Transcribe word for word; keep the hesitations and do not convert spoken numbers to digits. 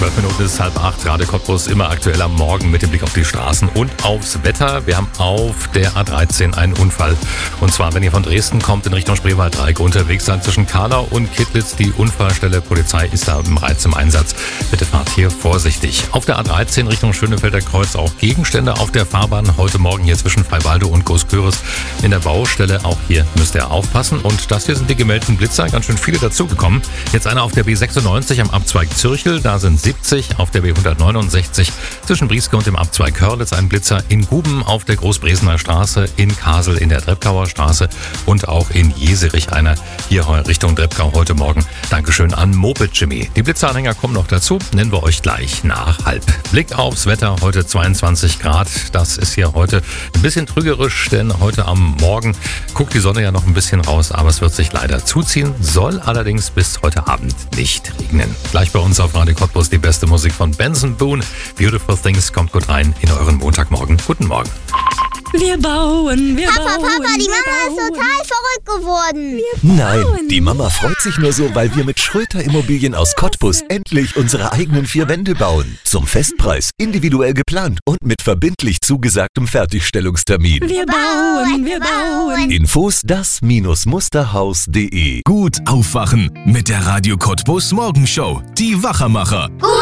zwölf Minuten ist halb acht. Radio Cottbus immer aktuell am Morgen mit dem Blick auf die Straßen und aufs Wetter. Wir haben auf der A dreizehn einen Unfall. Und zwar, wenn ihr von Dresden kommt, in Richtung Spreewalddreieck unterwegs seid zwischen Kahlau und Kittlitz. Die Unfallstelle Polizei ist da bereits im Einsatz. Bitte fahrt hier vorsichtig. Auf der A dreizehn Richtung Schönefelder Kreuz auch Gegenstände auf der Fahrbahn. Heute Morgen hier zwischen Freiwalde und Großküritz in der Baustelle. Auch hier müsst ihr aufpassen. Und das hier sind die gemeldeten Blitzer. Ganz schön viele dazugekommen. Jetzt einer auf der B sechsundneunzig am Abzweig Zürchel. Da sind siebzig. Auf der B hundertneunundsechzig zwischen Brieske und dem Abzweig Hörlitz ein Blitzer. In Guben auf der Großbresener Straße. In Kasel in der Treppgauer Straße. Und auch in Jeserich einer hier Richtung Treppgau heute Morgen. Dankeschön an Moped Jimmy. Die Blitzeranhänger kommen noch dazu. Nennen wir euch gleich nach halb. Blick aufs Wetter. Heute zweiundzwanzig Grad. Das ist hier heute ein bisschen trügerisch, denn heute am Morgen guckt die Sonne ja noch ein bisschen raus, aber es wird sich leider zuziehen, soll allerdings bis heute Abend nicht regnen. Gleich bei uns auf Radio Cottbus die beste Musik von Benson Boone. Beautiful Things kommt gut rein in euren Montagmorgen. Guten Morgen. Wir bauen, wir Papa, bauen. Papa, die wir Mama bauen. ist total verrückt geworden. Nein, die Mama freut sich nur so, weil wir mit Schröter Immobilien aus Cottbus endlich unsere eigenen vier Wände bauen. Zum Festpreis, individuell geplant und mit verbindlich zugesagtem Fertigstellungstermin. Wir bauen, wir bauen. Infos das Musterhaus punkt de. Gut aufwachen mit der Radio Cottbus Morgenshow. Die Wachermacher. Gut